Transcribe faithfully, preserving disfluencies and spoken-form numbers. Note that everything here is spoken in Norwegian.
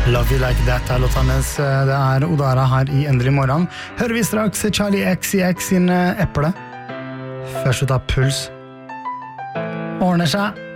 Love You Like That er låta, mens det er Odara her i Endre i morgen. Hører vi straks Charlie X C X sin Eple. Først ut av Puls. Ordner seg.